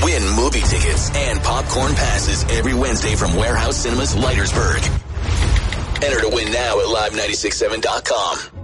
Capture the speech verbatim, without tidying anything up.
Win movie tickets and popcorn passes every Wednesday from Warehouse Cinemas Leitersburg. Enter to win now at live nine six seven dot com.